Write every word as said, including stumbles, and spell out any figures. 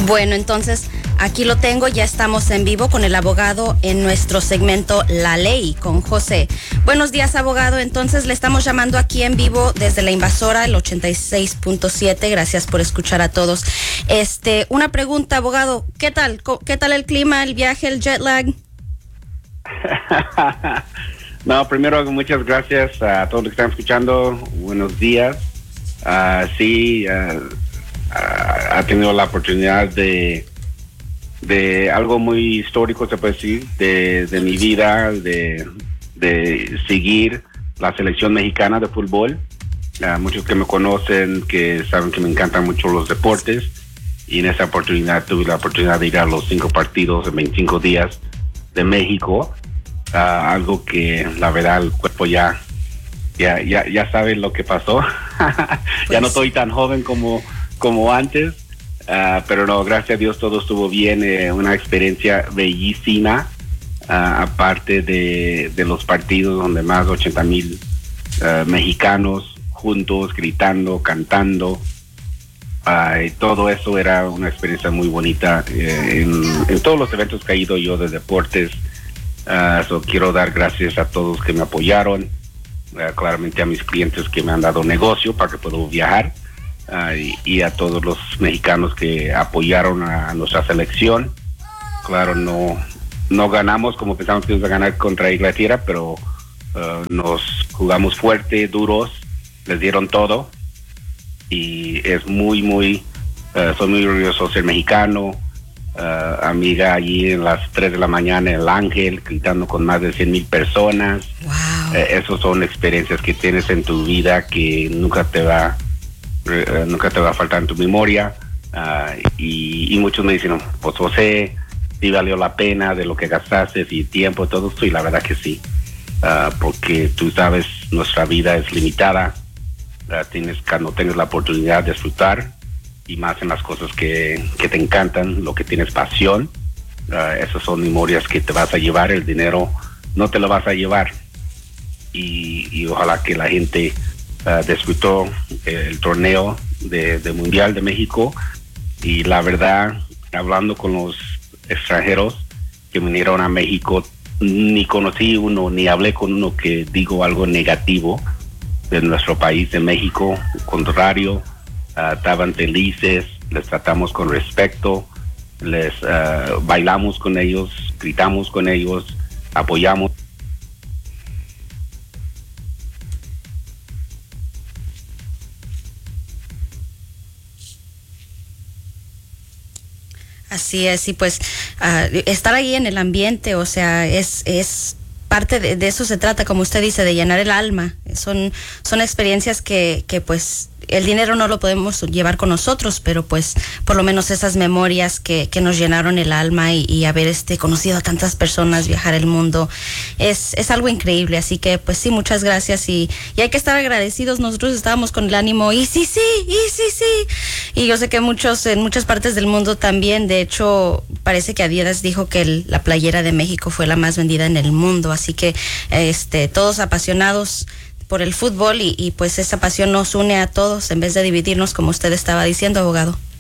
Bueno, entonces aquí lo tengo, ya estamos en vivo con el abogado en nuestro segmento La Ley con José. Buenos días, abogado. Entonces le estamos llamando aquí en vivo desde la Invasora, el ochenta y seis punto siete. Gracias por escuchar a todos. Este, una pregunta, abogado. ¿Qué tal? ¿Qué tal el clima, el viaje, el jet lag? No, primero muchas gracias a todos los que están escuchando. Buenos días. Uh, sí, uh, uh, ha tenido la oportunidad de de algo muy histórico, se puede decir, de, de mi vida, de, de seguir la selección mexicana de fútbol. Uh, muchos que me conocen, que saben que me encantan mucho los deportes, y en esa oportunidad tuve la oportunidad de ir a los cinco partidos en veinticinco días de México. Uh, algo que la verdad el cuerpo ya ya ya, ya sabe lo que pasó. Pues ya no estoy tan joven como, como antes. Uh, pero no, gracias a Dios todo estuvo bien, eh, una experiencia bellísima, uh, aparte de, de los partidos donde más de ochenta mil uh, mexicanos juntos, gritando, cantando, uh, y todo eso era una experiencia muy bonita eh, en, en todos los eventos que he ido yo de deportes. Uh, so quiero dar gracias a todos que me apoyaron, uh, claramente a mis clientes que me han dado negocio para que pueda viajar. Uh, y, y a todos los mexicanos que apoyaron a nuestra selección. Claro, no no ganamos como pensamos que íbamos a ganar contra Inglaterra, pero uh, nos jugamos fuerte, duros, les dieron todo, y es muy, muy, uh, soy muy orgulloso de ser mexicano. Uh, amiga allí en las tres de la mañana en el Ángel, gritando con más de cien mil personas. Wow. Uh, esas son experiencias que tienes en tu vida que nunca te va Uh, nunca te va a faltar en tu memoria. Uh, y, y muchos me dicen, pues José, sí valió la pena de lo que gastaste y tiempo, todo esto, y la verdad que sí, uh, porque tú sabes, nuestra vida es limitada. Uh, tienes que no tienes la oportunidad de disfrutar, y más en las cosas que, que te encantan, lo que tienes pasión. Uh, esas son memorias que te vas a llevar. El dinero no te lo vas a llevar, y, y ojalá que la gente Uh, disfrutó eh, el torneo de, de Mundial de México. Y la verdad, hablando con los extranjeros que vinieron a México, ni conocí uno, ni hablé con uno que digo algo negativo de nuestro país, de México. Al contrario, uh, estaban felices, les tratamos con respeto, les uh, bailamos con ellos, gritamos con ellos, apoyamos. Así es, y pues uh, estar ahí en el ambiente, o sea, es es parte de, de eso se trata, como usted dice, de llenar el alma. Son son experiencias que que pues el dinero no lo podemos llevar con nosotros, pero pues por lo menos esas memorias que, que nos llenaron el alma, y, y haber este conocido a tantas personas, viajar el mundo, es, es algo increíble. Así que pues sí, muchas gracias, y, y hay que estar agradecidos. Nosotros estábamos con el ánimo, y sí, sí, y sí, sí. Y yo sé que muchos, en muchas partes del mundo también. De hecho, parece que Adidas dijo que el, la playera de México fue la más vendida en el mundo. Así que este todos apasionados por el fútbol, y, y pues esa pasión nos une a todos en vez de dividirnos, como usted estaba diciendo, abogado.